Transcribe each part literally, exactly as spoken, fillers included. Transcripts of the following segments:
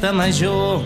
festa major.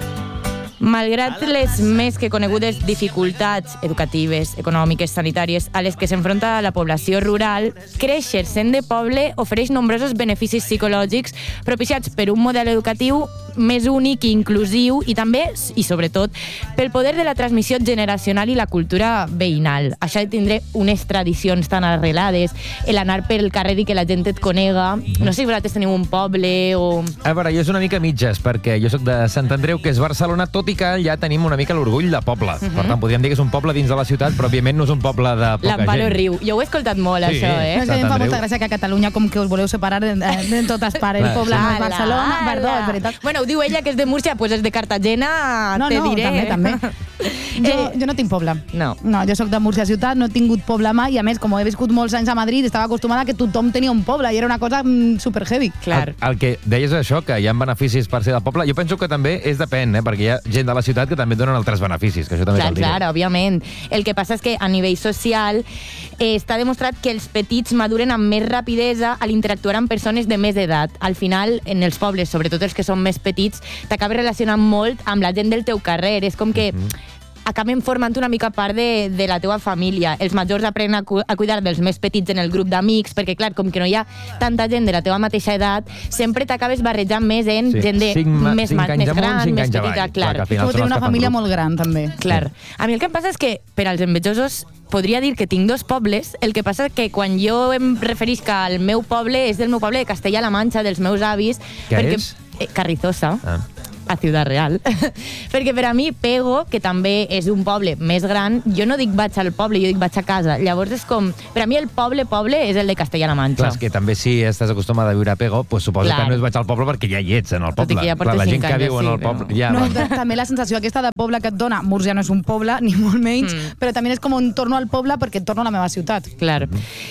Malgrat les més que conegudes dificultats educatives, econòmiques, sanitàries a les que s'enfronta la població rural, créixer sent de poble ofereix nombrosos beneficis psicològics propiciats per un model educatiu més únic i inclusiu i també, i sobretot, pel poder de la transmissió generacional i la cultura veïnal. Això de tindre unes tradicions tan arrelades, l'anar pel carrer i que la gent et conega. No sé si vosaltres teniu un poble o... A veure, jo és una mica mitges, perquè jo sóc de Sant Andreu, que és Barcelona, tot i que ja tenim una mica l'orgull de poble. Uh-huh. Per tant, podríem dir que és un poble dins de la ciutat, però òbviament no és un poble de poca L'Amparo gent. riu. Jo ho he escoltat molt, Sí, això, eh? Sant Em fa Andreu. molta gràcia que a Catalunya com que us voleu separar de, de totes parts. El poble no és Barcelona, Ala, perdó, ala. és veritat. Bueno, ho diu ella, que és de Múrcia, pues és de Cartagena, No, te no, diré. també, també. Jo, Eh, jo no tinc poble. No. No, jo sóc de Múrcia ciutat, no he tingut poble mai, i a més, com he viscut molts anys a Madrid, estava acostumada a que tothom tenia un poble, i era una cosa mm, super heavy. Clar. El, el que deies això, que hi ha beneficis per ser de poble, jo penso que també és depèn, eh? Perquè hi ha gent de la ciutat que també donen altres beneficis, que això també Clar, cal dir. clar, òbviament. El que passa és que a nivell social eh, està demostrat que els petits maduren amb més rapidesa a l'interactuar amb persones de més edat. Al final, en els pobles, sobretot els que són més petits, t'acabes relacionant molt amb la gent del teu carrer. És com que acaben formant una mica part de, de la teva família. Els majors aprenen a, cu a cuidar dels més petits en el grup d'amics, perquè, clar, com que no hi ha tanta gent de la teva mateixa edat, sempre t'acabes barrejant més en Sí, gent de cinc ma- més, cinc ma- anys més amunt, gran, cinc més anys petita, avall. clar. Clar, que al final Com són tenir els una que fan família grup. molt gran, també. Clar. A mi el que em passa és que, per als envejosos, podria dir que tinc dos pobles. El que passa és que quan jo em referisc al meu poble, és del meu poble de Castella-La Manxa, dels meus avis. Què perquè, és? Eh, Carrizosa. Ah. A Ciudad Real. Perquè per a mi, Pego, que també és un poble més gran, jo no dic vaig al poble, jo dic vaig a casa. Llavors és com... Per a mi el poble, poble, és el de Castella-La Manxa. Clar, és que també si estàs acostumada a viure a Pego, pues suposo Clar. que no és vaig al poble perquè ja hi ets en el Tot i poble. que ja porto Clar, la gent cinc que anys viu en així, el poble... però- Ja, No, va. ta- també la sensació aquesta de poble que et dona, Múrcia no és un poble, ni molt menys, Mm. però també és com un torno al poble perquè et torno a la meva ciutat. Clar.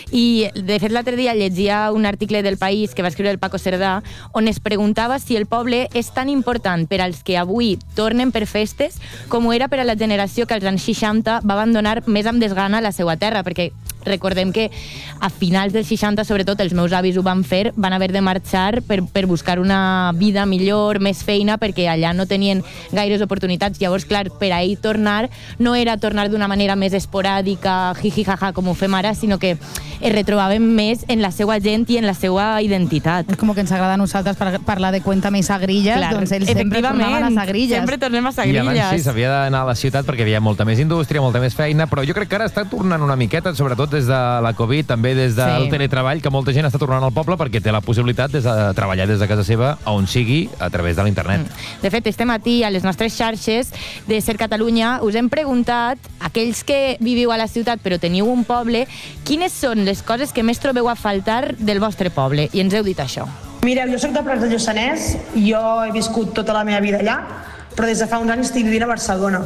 I, de fet, l'altre dia llegia un article del País que va escriure el Paco Cerdà on es preguntava si el poble és tan important per als que avui tornen per festes com ho era per a la generació que als anys seixanta va abandonar més amb desgana la seva terra, perquè recordem que a finals dels seixanta, sobretot els meus avis ho van fer, van haver de marxar per, per buscar una vida millor, més feina, perquè allà no tenien gaires oportunitats. Llavors, clar, per a ell tornar no era tornar d'una manera més esporàdica, jiji, jaja, com ho fem ara, sinó que es retrobaven més en la seva gent i en la seva identitat. És com que ens agrada a nosaltres par- parlar de Cuéntame i Sagrilles, Clar, doncs ells sempre tornaven a Sagrilles. sempre tornem a I abans sí, Sagrilles. s'havia d'anar a la ciutat perquè hi havia molta més indústria, molta més feina, però jo crec que ara està tornant una miqueta, sobretot des de la Covid, també des del Sí. teletreball, que molta gent està tornant al poble perquè té la possibilitat des de treballar des de casa seva a on sigui a través de l'internet. De fet, este matí, a les nostres xarxes de Ser Catalunya, us hem preguntat, aquells que viviu a la ciutat però teniu un poble, quines són les coses que més trobeu a faltar del vostre poble? I ens heu dit això. Mireu, jo sóc de Prats de Lluçanès, jo he viscut tota la meva vida allà, però des de fa uns anys estic vivint a Barcelona.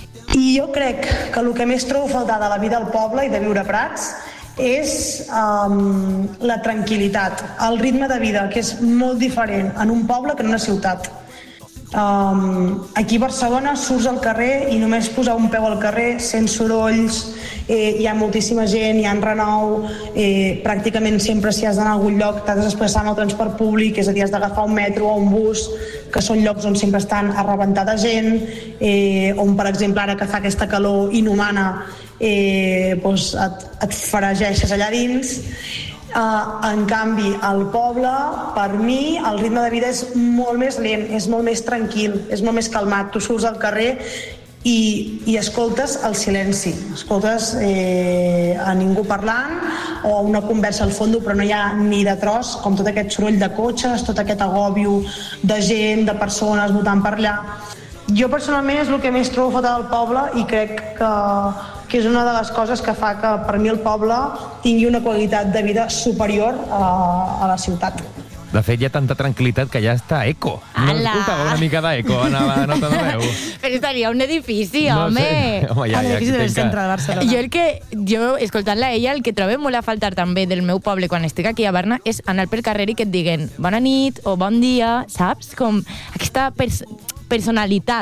I jo crec que el que més trobo a faltar de la vida al poble i de viure a Prats és um, la tranquil·litat, el ritme de vida, que és molt diferent en un poble que en una ciutat. Um, aquí a Barcelona surts al carrer i només posar un peu al carrer, sents sorolls, eh, hi ha moltíssima gent, hi ha renou, eh, pràcticament sempre si has d'anar a algun lloc t'has de desplaçar amb el transport públic, és a dir, has d'agafar un metro o un bus, que són llocs on sempre estan a rebentar de gent, eh, on per exemple ara que fa aquesta calor inhumana eh, doncs et, et farageixes allà dins. Uh, en canvi, al poble, per mi, el ritme de vida és molt més lent, és molt més tranquil, és molt més calmat. Tu surts al carrer i, i escoltes el silenci, escoltes eh, a ningú parlant o una conversa al fons, però no hi ha ni de tros, com tot aquest soroll de cotxes, tot aquest agòbio de gent, de persones votant per allà. Jo personalment és el que més trobo a faltar del poble i crec que, que és una de les coses que fa que per mi el poble tingui una qualitat de vida superior a, a la ciutat. De fet, hi ha tanta tranquil·litat que ja està eco. No Ala! escoltava una mica d'eco en la nota de veu. Però estaria un edifici, No home! sé. Home, ja, A ja, l'edifici del entenc que- centre de Barcelona. Jo el que, jo, escoltant-la a ella, el que trobem molt a faltar també del meu poble quan estic aquí a Barna és anar pel carrer i que et diguen bona nit o bon dia, saps? Com aquesta pers personalitat.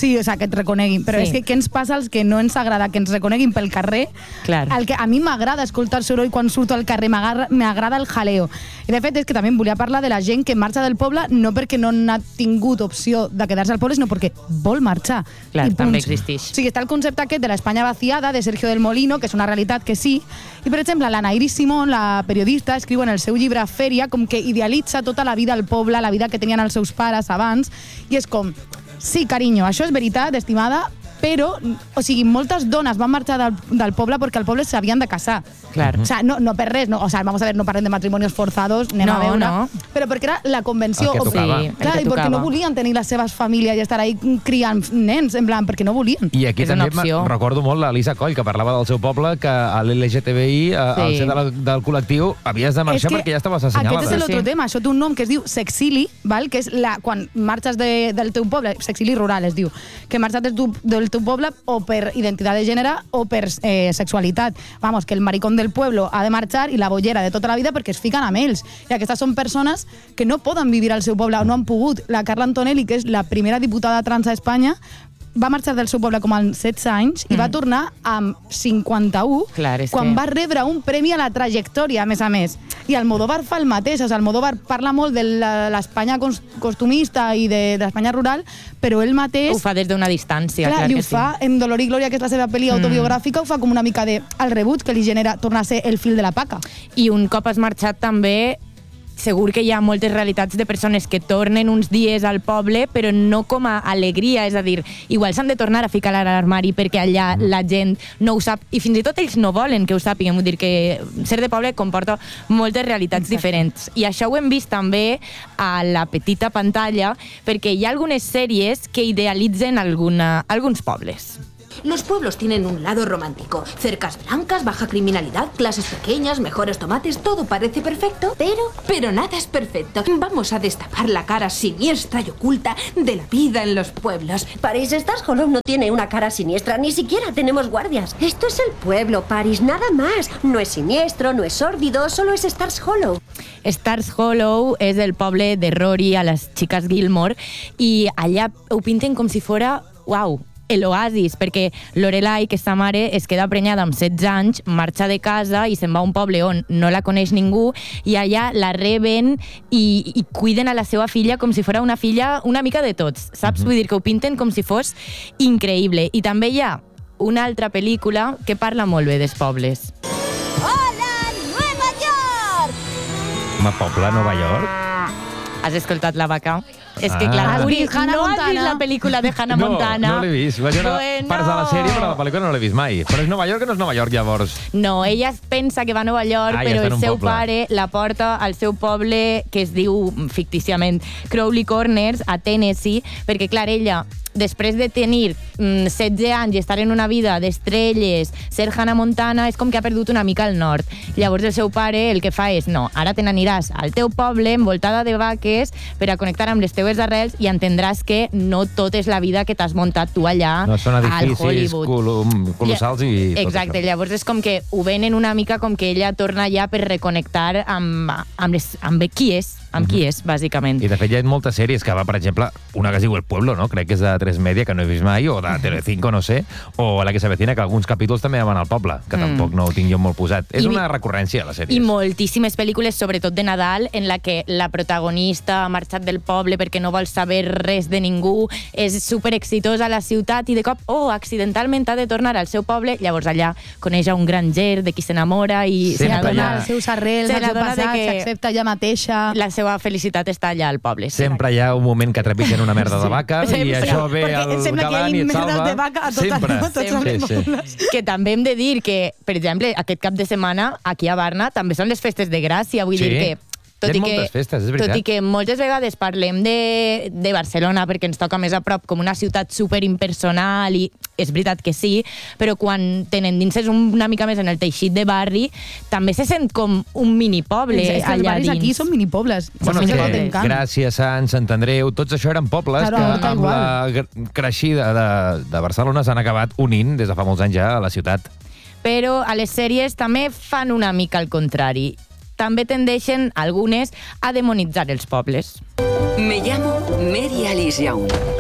Sí, o sigui, que et reconeguin. Però Sí. és que què ens passa als que no ens agrada que ens reconeguin pel carrer? Clar. El que a mi m'agrada escoltar el soroll quan surto al carrer, m'agrada m'agrada el jaleo. I de fet és que també em volia parlar de la gent que marxa del poble no perquè no n'ha tingut opció de quedar-se al poble, sinó perquè vol marxar. Clar, I també punts. existeix. O sigui, està el concepte aquest de l'Espanya vaciada, de Sergio del Molino, que és una realitat que sí. I, per exemple, l'Ana Iris Simón, la periodista, escriu en el seu llibre Fèria com que idealitza tota la vida al poble, la vida que tenien els seus pares abans, i és com, sí, carinyo, això és veritat, estimada, però, o sigui, moltes dones van marxar del, del poble perquè al poble s'havien de casar. Clar. O sea, no, no per res, no, o sea, vamos a ver, no parlem de matrimonios forzados, anem No, a veure, no. però perquè era la convenció. El que o- tocava. Sí, el Clar, que i perquè tocava. no volien tenir les seves famílies i estar ahí criant nens, en plan, perquè no volien. I aquí És una també me- opció. recordo molt l'Elisa Coll, que parlava del seu poble, que a l'L G T B I, a- al Sí. ser del, del col·lectiu, havies de marxar perquè ja estaves assenyalada. Aquest és l'altre Sí. tema, això té un nom que es diu sexili, val? Que és la, quan marxes de, del teu poble, sexili rural es diu, que marxes del teu, del teu poble o per identitat de gènere o per eh, sexualitat. Vamos, que el maricón del pueblo ha de marxar i la bollera de tota la vida perquè es fiquen amb ells. I aquestes són persones que no poden vivir al seu poble o no han pogut. La Carla Antonelli, que és la primera diputada trans a Espanya, va marxar del seu poble com als setze anys i va tornar amb cinquanta-u Clar, és quan que- va rebre un premi a la trajectòria, a més a més. I Almodóvar fa el mateix, o sigui, Almodóvar parla molt de la- l'Espanya cos- costumista i de, de l'Espanya rural, però ell mateix... Ho fa des d'una distància, clar, Clar, i ho que sí. fa en Dolor i Glòria, que és la seva pel·li autobiogràfica, ho fa com una mica de el rebuig que li genera tornar a ser el fil de la paca. I un cop has marxat també, segur que hi ha moltes realitats de persones que tornen uns dies al poble, però no com a alegria, és a dir, igual s'han de tornar a ficar a l'armari perquè allà la gent no ho sap, i fins i tot ells no volen que ho sàpiguem, vull dir que ser de poble comporta moltes realitats Exacte. diferents. I això ho hem vist també a la petita pantalla, perquè hi ha algunes sèries que idealitzen alguna, alguns pobles. Los pueblos tienen un lado romántico. Cercas blancas, baja criminalidad, clases pequeñas, mejores tomates, todo parece perfecto, pero... Pero nada es perfecto. Vamos a destapar la cara siniestra y oculta de la vida en los pueblos. Paris, Stars Hollow no tiene una cara siniestra, ni siquiera tenemos guardias. Esto es el pueblo, Paris, nada más. No es siniestro, no es sórdido, solo es Stars Hollow. Stars Hollow és el poble de Rory a les xiques Gilmore i allà ho pinten com si fora, uau, l'oasis, perquè Lorelai, que és sa mare, es queda prenyada amb setze anys, marxa de casa i se'n va a un poble on no la coneix ningú i allà la reben i, i cuiden a la seva filla com si fora una filla una mica de tots, saps? Mm-hmm. Vull dir que ho pinten com si fos increïble. I també hi ha una altra pel·lícula que parla molt bé dels pobles. ¡Hola, Nueva York! Home, poble, Nova York? Has escoltat la vaca? És que, Ah. clar, Has Uri, vist Hannah no has Montana? vist la pel·lícula de Hannah no, Montana? No, l'he vist. Vaig veure Bueno. parts de la sèrie, però la pel·lícula no l'he vist mai. Però és Nova York o no és Nova York, llavors? No, ella es pensa que va a Nova York, Ah, ja però està en el un seu poble. pare la porta al seu poble, que es diu fictíciament Crowley Corners, a Tennessee, perquè, clar, ella, després de tenir mm, setze anys i estar en una vida d'estrelles, ser Hannah Montana, és com que ha perdut una mica el nord. Llavors el seu pare el que fa és, no, ara te n'aniràs al teu poble envoltada de vaques per a connectar amb les teues arrels i entendràs que no tot és la vida que t'has muntat tu allà No són al edificis Hollywood. colom- colossals i tot Exacte, això. llavors és com que ho venen una mica com que ella torna allà per reconnectar amb, amb, les, amb qui és, amb qui és, bàsicament. I de fet hi ha moltes sèries que va, per exemple, una que es diu El Pueblo, no? Crec que és de tres Media, que no he vist mai, o de Telecinco, no sé, o La que s'avecina, que alguns capítols també van al poble, que Mm. tampoc no ho tinc jo molt posat. És I- una recurrència, la sèrie. I moltíssimes pel·lícules, sobretot de Nadal, en la que la protagonista ha marxat del poble perquè no vol saber res de ningú, és super exitosa a la ciutat i de cop, oh, accidentalment ha de tornar al seu poble, llavors allà coneix a un granger de qui s'enamora i Sempre se hi ha- n'adona Els seus arrels, se el seu n'adona de passat, que s'accepta ella mateixa. la seva felicitat està allà al poble. sí. Sempre hi ha un moment que trepitgen una merda de vaca Sí. i Sempre. això ve Perquè al sembla que galant hi i ha et merdes salva. de vaca a tots Sempre. els- a tots Sempre. els Sí, sí. pobles. Que també hem de dir que, per exemple, aquest cap de setmana, aquí a Barna, també són les festes de Gràcia. Vull Sí. dir que tot Hi ha i que, moltes festes, és veritat. tot i que moltes vegades parlem de, de Barcelona perquè ens toca més a prop com una ciutat superimpersonal i és veritat que sí, però quan tenen dins una mica més en el teixit de barri, també se sent com un mini-poble És que els allà barris dins. aquí són minipobles. Bueno, Són és que minipobles. Gràcia, Sant, Sant Andreu, tots això eren pobles Claro, que Horta amb igual. la gr- creixida de, de Barcelona s'han acabat unint des de fa molts anys ja a la ciutat. Però a les sèries també fan una mica el contrari. També tendeixen, algunes, a demonitzar els pobles. Me llamo Mary Alice Young.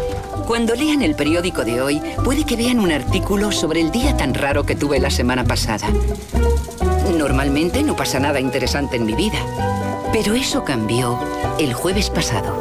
Cuando lean el periódico de hoy, puede que vean un artículo sobre el día tan raro que tuve la semana pasada. Normalmente no pasa nada interesante en mi vida, pero eso cambió el jueves pasado.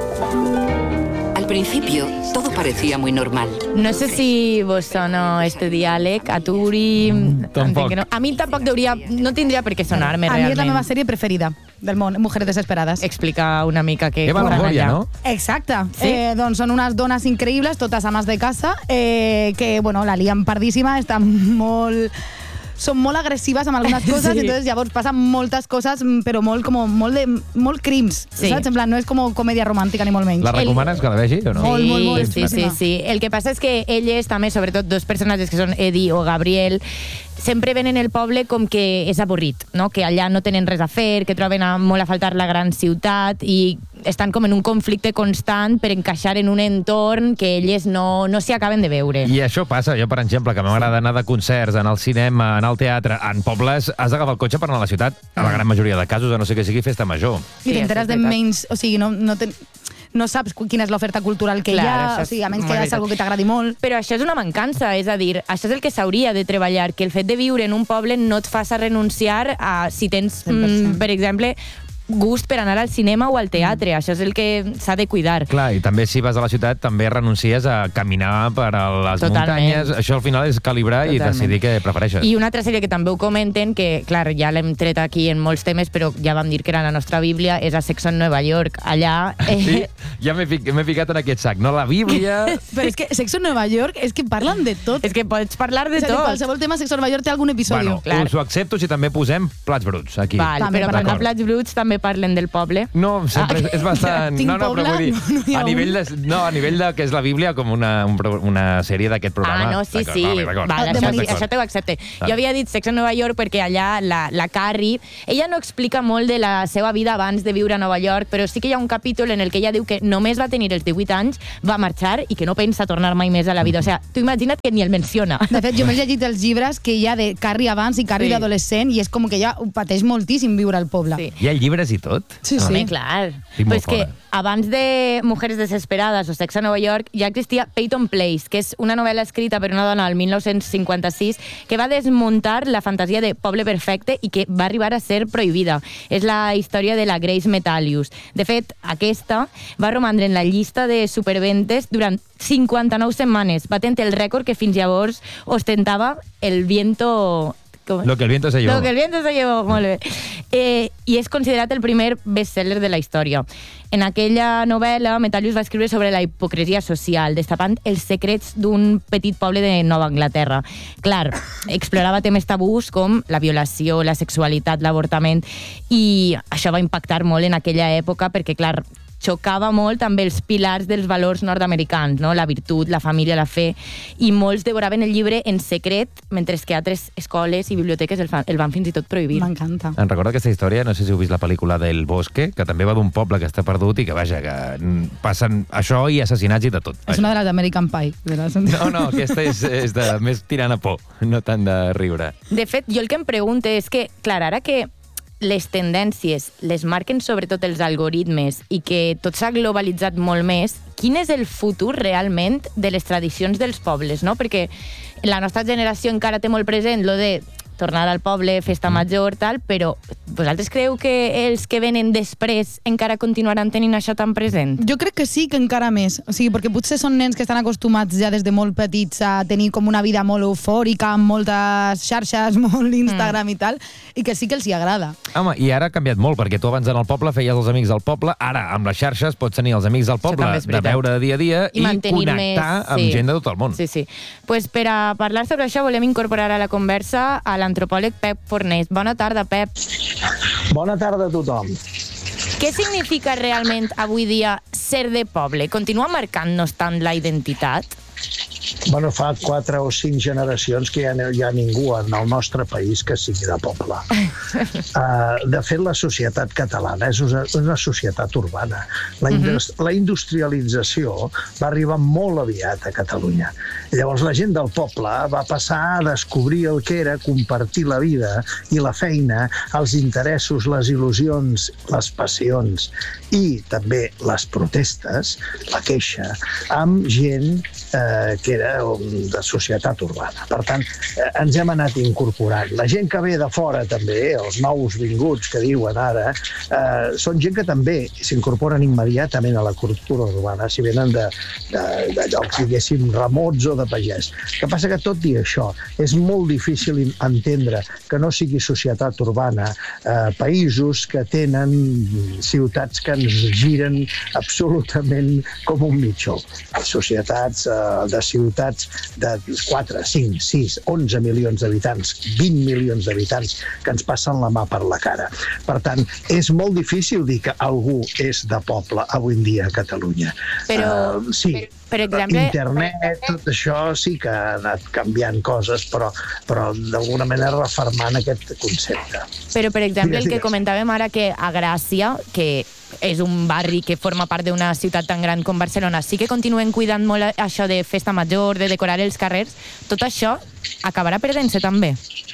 Al principio, todo parecía muy normal. No sé si vos sona este diàleg, a tu, Uri... Tampoc. Que no. A mi tampoc hauria... No tindria per què sonar-me, A realment. mi és la meva sèrie preferida del món, Mujeres Desesperades. Explica una mica què Eva fan Longoria, allà. no? Exacte. Sí? Eh, doncs són unes dones increïbles, totes ames de casa, eh, que, bueno, la lien pardíssima, estan molt... Són molt agressives amb algunes coses, Sí. entonces llavors passen moltes coses, però molt, com, molt, de, molt crims, Sí. saps? En plan, no és com comèdia romàntica ni molt menys. La recomanes que la vegi o no? Molt, molt, molt. Sí, sí, sí, sí. El que passa és que elles també, sobretot dos personatges que són Eddie o Gabriel, sempre ven en el poble com que és avorrit, no? Que allà no tenen res a fer, que troben a, molt a faltar la gran ciutat i estan com en un conflicte constant per encaixar en un entorn que elles no, no s'hi acaben de veure. I això passa, jo, per exemple, que m'agrada anar de concerts, anar al cinema, anar al teatre, en pobles has d'agafar el cotxe per anar a la ciutat, a la gran majoria de casos, a no ser que sigui festa major. I Sí, t'enteres això de és veritat. menys... O sigui, no, no, ten, no saps cu- quina és l'oferta cultural que Clar, hi ha, això o és sigui, a menys molt que hi veritat. hagi algo que t'agradi molt. Però això és una mancança, és a dir, això és el que s'hauria de treballar, que el fet de viure en un poble no et faça renunciar a, si tens, cent per cent. mm, per exemple, gust per anar al cinema o al teatre. Això és el que s'ha de cuidar. Clar, i també si vas a la ciutat també renuncies a caminar per a les Totalment. muntanyes. Això al final és calibrar i Totalment. decidir què prefereixes. I una altra sèrie que també ho comenten, que, clar, ja l'hem tret aquí en molts temes, però ja vam dir que era la nostra Bíblia, és a Sexo en Nova York. Allà... Eh, Sí, ja m'he fic, m'he ficat en aquest sac, no? La Bíblia... Però és que Sexo en Nova York és que parlen de tot. és que pots parlar de És a dir, tot. qualsevol tema Sexo en Nova York té algun episodi. Bueno, clar. us ho accepto si també posem plats bruts aquí. Val, També però parlen. parlant plats bruts també parlen del poble. No, sempre és, és bastant... Tinc no, no, poble, però vull dir, no, no hi ha a nivell un. de, no, a nivell de que és la Bíblia com una, un, pro- una sèrie d'aquest programa. Ah, no, sí, D'acord, sí. Vale, d'acord. Vale, Ah, de això, Monique. això te ho accepte. Ah. Jo havia dit Sex en Nova York perquè allà la, la Carrie, ella no explica molt de la seva vida abans de viure a Nova York, però sí que hi ha un capítol en el que ella diu que només va tenir els divuit anys, va marxar i que no pensa tornar mai més a la vida. O sigui, tu imagina't que ni el menciona. De fet, jo m'he llegit els llibres que hi ha de Carrie abans i Carrie Sí. d'adolescent i és com que ja ho pateix moltíssim viure al poble. Sí. Hi ha llibres i tot? Sí, sí. Home, clar. Estic Però molt és que fora. abans de Mujeres Desesperades o Sex a Nova York ja existia Peyton Place, que és una novel·la escrita per una dona al dinou cinquanta-sis que va desmuntar la fantasia de poble perfecte i que va arribar a ser prohibida. És la història de la Grace Metalius. De fet, aquesta va romandre en la llista de superventes durant cinquanta-nou setmanes, batent el rècord que fins llavors ostentava el viento... com- Lo que el viento se llevó. Lo que el viento se llevó, molt bé. Eh, I és considerat el primer bestseller de la història. En aquella novel·la, Metalius va escriure sobre la hipocresia social, destapant els secrets d'un petit poble de Nova Anglaterra. Clar, explorava temes tabús com la violació, la sexualitat, l'avortament, i això va impactar molt en aquella època perquè, clar, xocava molt amb els pilars dels valors nord-americans, no? La virtut, la família, la fe, i molts devoraven el llibre en secret, mentre que altres escoles i biblioteques el, fan, el van fins i tot prohibir. M'encanta. Em recorda aquesta història, no sé si heu vist la pel·lícula del Bosque, que també va d'un poble que està perdut i que, vaja, que mm, passen això i assassinats i de tot. És una de les d'American Pie. De les... No, no, aquesta és, és de més tirant a por, no tant de riure. De fet, jo el que em pregunto és que, clar, ara que les tendències les marquen sobretot els algoritmes i que tot s'ha globalitzat molt més, quin és el futur realment de les tradicions dels pobles, no? Perquè la nostra generació encara té molt present lo de tornar al poble, festa major, tal, però vosaltres creu que els que venen després encara continuaran tenint això tan present? Jo crec que sí, que encara més. O sigui, perquè potser són nens que estan acostumats ja des de molt petits a tenir com una vida molt eufòrica, amb moltes xarxes, molt Instagram mm. i tal, i que sí que els hi agrada. Home, i ara ha canviat molt, perquè tu abans en el poble feies els amics del poble, ara amb les xarxes pots tenir els amics del poble també és de veritat. veure de dia a dia I i, mantenir connectar més, amb sí. gent de tot el món. Sí, sí. Pues per a parlar sobre això volem incorporar a la conversa a l'antropòleg Pep Fornés. Bona tarda, Pep. Bona tarda a tothom. Què significa realment avui dia ser de poble? Continua marcant-nos tant la identitat? Bueno, fa quatre o cinc generacions que ja no hi ha ningú en el nostre país que sigui de poble. Uh, de fet, la societat catalana és una, una societat urbana. La, indus uh -huh. la industrialització va arribar molt aviat a Catalunya. Llavors, la gent del poble va passar a descobrir el que era compartir la vida i la feina, els interessos, les il·lusions, les passions i també les protestes, la queixa, amb gent eh, que era de societat urbana. Per tant, eh, ens hem anat incorporant. La gent que ve de fora també, els nous vinguts que diuen ara, eh, són gent que també s'incorporen immediatament a la cultura urbana, si venen de, de, de llocs, diguéssim, remots o de pagès. El que passa que, tot i això, és molt difícil entendre que no sigui societat urbana, eh, països que tenen ciutats que ens giren absolutament com un mitjó. Societats eh, de ciutats de quatre, cinc, sis, onze milions d'habitants, vint milions d'habitants que ens passen la mà per la cara. Per tant, és molt difícil dir que algú és de poble avui en dia a Catalunya. Però, uh, sí, per exemple... Internet, tot això sí que ha anat canviant coses, però, però d'alguna manera refermant aquest concepte. Però, per exemple, digues, el que digues. comentàvem ara, que a Gràcia, que és un barri que forma part d'una ciutat tan gran com Barcelona, sí que continuen cuidant molt això de festa major, de decorar els carrers, tot això acabarà perdent-se també.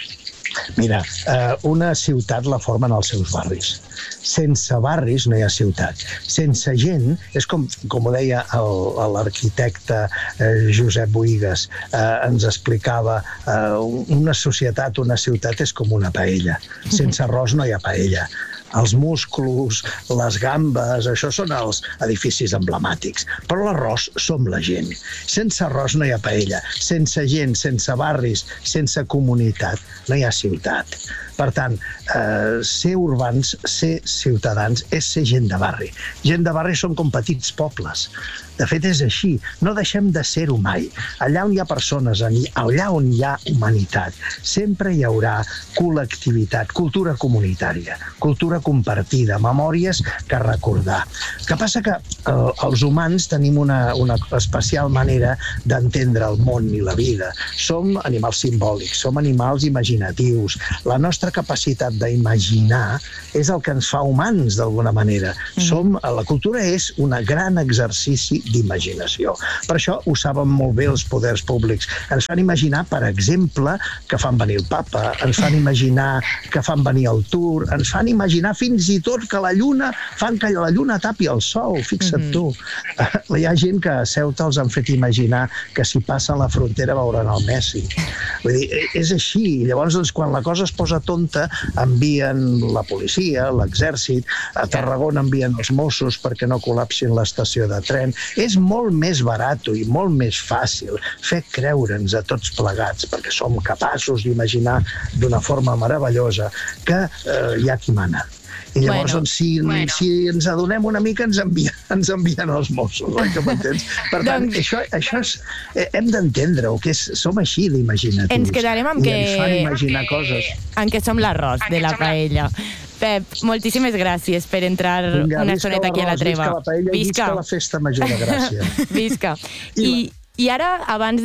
Mira, eh, una ciutat la formen els seus barris. Sense barris no hi ha ciutat. Sense gent, és com, com ho deia l'arquitecte eh, Josep Boïgues, eh, ens explicava, eh, una societat, una ciutat és com una paella. Sense arròs no hi ha paella. Els musclos, les gambes, això són els edificis emblemàtics. Però l'arròs som la gent. Sense arròs no hi ha paella. Sense gent, sense barris, sense comunitat, no hi ha ciutat. Per tant, eh, ser urbans, ser ciutadans, és ser gent de barri. Gent de barri són com petits pobles. De fet, és així. No deixem de ser-ho mai. Allà on hi ha persones, allà on hi ha humanitat, sempre hi haurà col·lectivitat, cultura comunitària, cultura compartida, memòries que recordar. El que passa que eh, els humans tenim una, una especial manera d'entendre el món i la vida. Som animals simbòlics, som animals imaginatius. La nostra capacitat d'imaginar és el que ens fa humans, d'alguna manera. Mm. Som, la cultura és un gran exercici d'imaginació. Per això ho saben molt bé els poders públics. Ens fan imaginar, per exemple, que fan venir el papa, ens fan imaginar que fan venir el Tour, ens fan imaginar fins i tot que la lluna, fan que la lluna tapi el sol, fixa't mm-hmm. tu. Hi ha gent que a Ceuta els han fet imaginar que si passen la frontera veuran el Messi. Vull dir, és així. Llavors, doncs, quan la cosa es posa tonta, envien la policia, l'exèrcit, a Tarragona envien els Mossos perquè no col·lapsin l'estació de tren. És molt més barat i molt més fàcil fer creure'ns a tots plegats, perquè som capaços d'imaginar d'una forma meravellosa que eh, hi ha qui mana. I llavors, bueno, doncs, si, bueno. si ens adonem una mica, ens envien, ens envien els Mossos, oi que m'entens? Per tant, doncs... això, això és, hem d'entendre-ho, que és, som així d'imaginatius. Ens quedarem amb I que... ens fan imaginar que... coses. En què som l'arròs de la paella. Pep, moltíssimes gràcies per entrar Vinga, una estoneta aquí a la treva. Visca la paella i visca la festa major de Gràcia. Visca. I, I ara, abans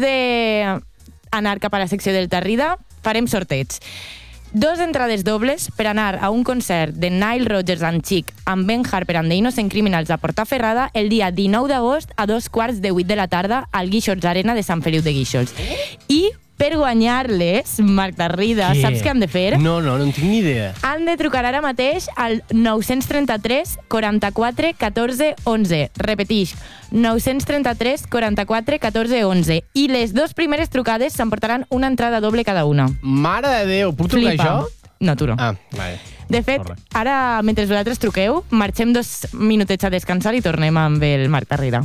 d'anar cap a la secció del Tarrida, farem sorteig. Dos entrades dobles per anar a un concert de Nile Rodgers and Chic amb Ben Harper and the Innocent Criminals a Portaferrada el dia dinou d'agost a dos quarts de vuit de la tarda al Guíxols Arena de Sant Feliu de Guíxols. I per guanyar-les, Marc Tarrida, què? Saps què han de fer? No, no, no en tinc ni idea. Han de trucar ara mateix al nou trenta-tres quaranta-quatre catorze onze. Repetix, nou trenta-tres quaranta-quatre catorze onze. I les dues primeres trucades s'emportaran una entrada doble cada una. Mare de Déu, puc trucar Flipa. jo? No, tu no. Ah, vale. De fet, Corre. Ara, mentre vosaltres truqueu, marxem dos minutets a descansar i tornem amb el Marc Tarrida.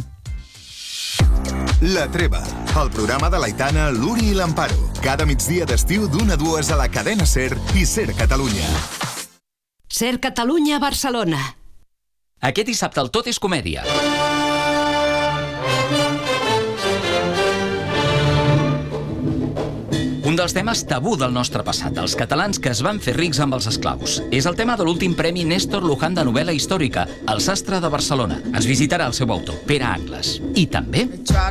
La Treva, el programa de l'Aitana, l'Uri i l'Amparo. Cada migdia d'estiu d'una a dues a la cadena SER i SER Catalunya. SER Catalunya, Barcelona. Aquest dissabte el Tot és Comèdia. Un dels dels temes tabú del nostre passat, els catalans que es van fer rics amb els esclaus. És el tema de l'últim premi Néstor Luján de novel·la històrica, El sastre de Barcelona. Ens visitarà el seu autor, Pere Angles. I també...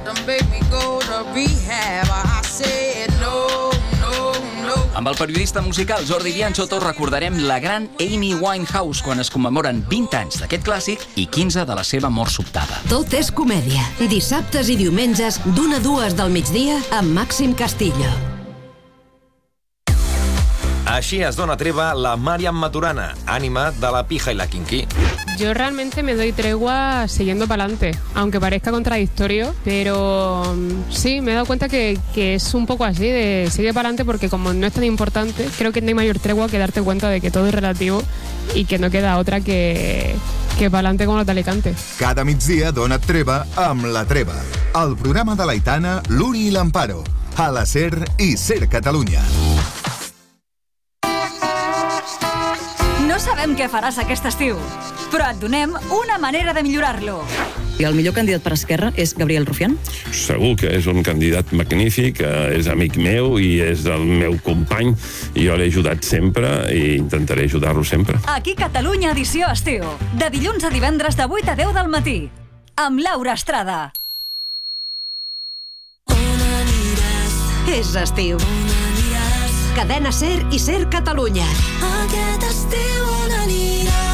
Amb el periodista musical Jordi Biancho tots recordarem la gran Amy Winehouse quan es commemoren vint anys d'aquest clàssic i quinze de la seva mort sobtada. Tot és comèdia. Dissabtes i diumenges d'una a dues del migdia amb Màxim Castillo. Així es dona treva la Mariam Maturana, ànima de La Pija y la Kinky. Yo realmente me doy tregua siguiendo para adelante, aunque parezca contradictorio, pero sí, me he dado cuenta que, que es un poco así, de sigue para adelante porque como no es tan importante, creo que no hay mayor tregua que darte cuenta de que todo es relativo y que no queda otra que, que para adelante con los de Alicante. Cada migdia dona treva amb La Treva, el programa de l'Aitana, l'Uri i l'Amparo, a la SER i SER Catalunya. No sabem què faràs aquest estiu, però et donem una manera de millorar-lo. I el millor candidat per Esquerra és Gabriel Rufián? Segur que és un candidat magnífic, és amic meu i és el meu company. Jo l'he ajudat sempre i intentaré ajudar-lo sempre. Aquí Catalunya Edició Estiu, de dilluns a divendres de vuit a deu del matí, amb Laura Estrada. És estiu. Cadena SER i SER Catalunya. Aquest estiu on aniràs?